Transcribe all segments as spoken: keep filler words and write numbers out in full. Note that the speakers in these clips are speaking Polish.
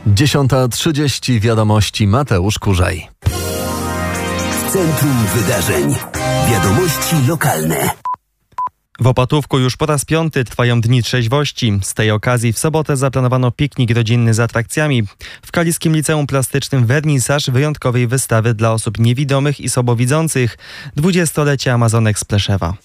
dziesiąta trzydzieści Wiadomości, Mateusz Kurzaj. W centrum wydarzeń. Wiadomości lokalne. W Opatówku już po raz piąty trwają Dni Trzeźwości. Z tej okazji w sobotę zaplanowano piknik rodzinny z atrakcjami. W Kaliskim Liceum Plastycznym wernisaż wyjątkowej wystawy dla osób niewidomych i słabowidzących. Dwudziestolecie Amazonek z Pleszewa.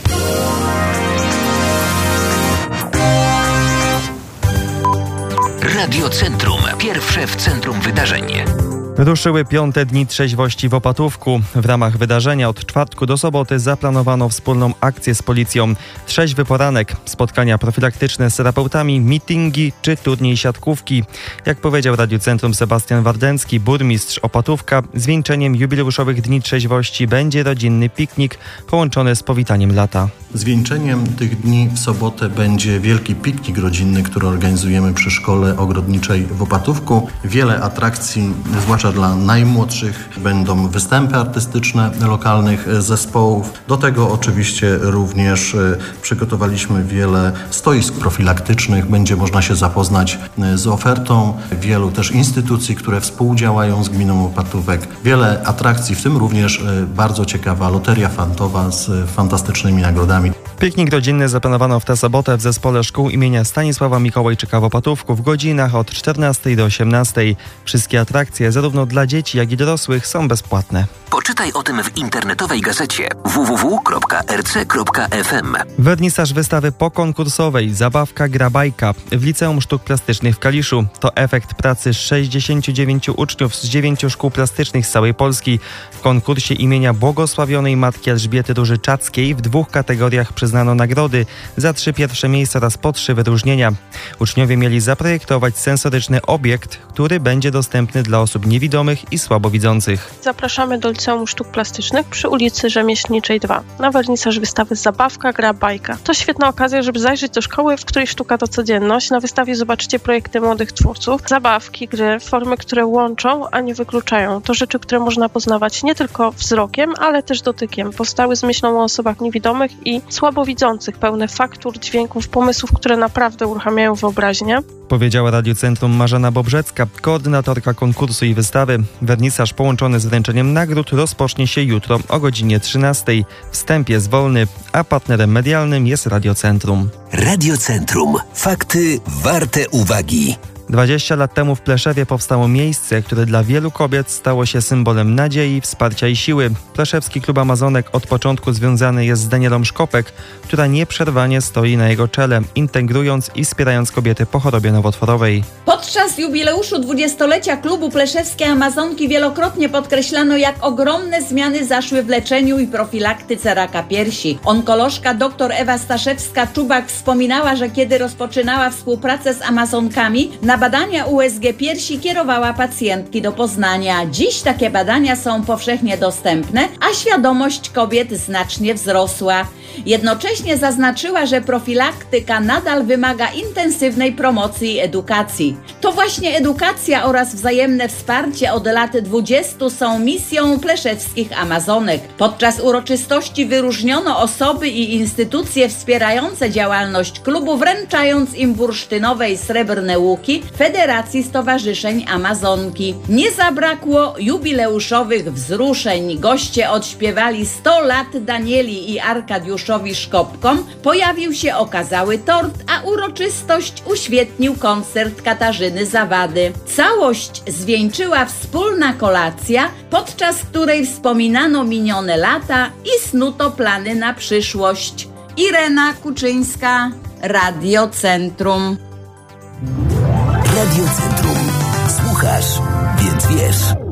Radio Centrum. Pierwsze w centrum wydarzeń. Ruszyły piąte Dni Trzeźwości w Opatówku. W ramach wydarzenia od czwartku do soboty zaplanowano wspólną akcję z policją. Trzeźwy poranek, spotkania profilaktyczne z terapeutami, mityngi czy turniej siatkówki. Jak powiedział Radiu Centrum Sebastian Wardęcki, burmistrz Opatówka, zwieńczeniem jubileuszowych Dni Trzeźwości będzie rodzinny piknik połączony z powitaniem lata. Zwieńczeniem tych dni w sobotę będzie wielki piknik rodzinny, który organizujemy przy Szkole Ogrodniczej w Opatówku. Wiele atrakcji, zwłaszcza dla najmłodszych, będą występy artystyczne lokalnych zespołów. Do tego oczywiście również przygotowaliśmy wiele stoisk profilaktycznych. Będzie można się zapoznać z ofertą wielu też instytucji, które współdziałają z gminą Opatówek. Wiele atrakcji, w tym również bardzo ciekawa loteria fantowa z fantastycznymi nagrodami. Piknik rodzinny zaplanowano w tę sobotę w zespole szkół imienia Stanisława Mikołajczyka w Opatówku w godzinach od czternastej do osiemnastej. Wszystkie atrakcje, zarówno dla dzieci, jak i dorosłych, są bezpłatne. Poczytaj o tym w internetowej gazecie w w w kropka r c kropka f m. Wernisaż wystawy pokonkursowej Zabawka gra bajka w Liceum Sztuk Plastycznych w Kaliszu. To efekt pracy sześćdziesięciu dziewięciu uczniów z dziewięciu szkół plastycznych z całej Polski. W konkursie imienia błogosławionej Matki Elżbiety Różyczackiej w dwóch kategoriach przyznano nagrody za trzy pierwsze miejsca oraz po trzy wyróżnienia. Uczniowie mieli zaprojektować sensoryczny obiekt, który będzie dostępny dla osób niewidomych i słabowidzących. Zapraszamy do Liceum Sztuk Plastycznych przy ulicy Rzemieślniczej dwa na wernisaż wystawy Zabawka gra bajka. To świetna okazja, żeby zajrzeć do szkoły, w której sztuka to codzienność. Na wystawie zobaczycie projekty młodych twórców, zabawki, gry, formy, które łączą, a nie wykluczają. To rzeczy, które można poznawać nie tylko wzrokiem, ale też dotykiem. Powstały z myślą o osobach niewidomych i słabowidzących, pełne faktur, dźwięków, pomysłów, które naprawdę uruchamiają wyobraźnię. Powiedziała Radiu Centrum Marzena Bobrzecka, koordynatorka konkursu i wystawy. Wernisaż połączony z wręczeniem nagród rozpocznie się jutro o godzinie trzynastej. Wstęp jest wolny, a partnerem medialnym jest Radio Centrum. Radio Centrum. Fakty warte uwagi. dwadzieścia lat temu w Pleszewie powstało miejsce, które dla wielu kobiet stało się symbolem nadziei, wsparcia i siły. Pleszewski Klub Amazonek od początku związany jest z Danielą Szkopek, która nieprzerwanie stoi na jego czele, integrując i wspierając kobiety po chorobie nowotworowej. Podczas jubileuszu dwudziestolecia Klubu Pleszewskie Amazonki wielokrotnie podkreślano, jak ogromne zmiany zaszły w leczeniu i profilaktyce raka piersi. Onkolożka dr Ewa Staszewska-Czubak wspominała, że kiedy rozpoczynała współpracę z Amazonkami, na badania U S G piersi kierowała pacjentki do Poznania. Dziś takie badania są powszechnie dostępne, a świadomość kobiet znacznie wzrosła. Jednocześnie zaznaczyła, że profilaktyka nadal wymaga intensywnej promocji i edukacji. To właśnie edukacja oraz wzajemne wsparcie od lat dwudziestu są misją pleszewskich Amazonek. Podczas uroczystości wyróżniono osoby i instytucje wspierające działalność klubu, wręczając im bursztynowe i srebrne łuki Federacji Stowarzyszeń Amazonki. Nie zabrakło jubileuszowych wzruszeń. Goście odśpiewali sto lat Danieli i Arkadiuszowi Szkopkom. Pojawił się okazały tort, a uroczystość uświetnił koncert Katarzyny Zawady. Całość zwieńczyła wspólna kolacja, podczas której wspominano minione lata i snuto plany na przyszłość. Irena Kuczyńska, Radio Centrum. Radio Centrum. Słuchasz, więc wiesz.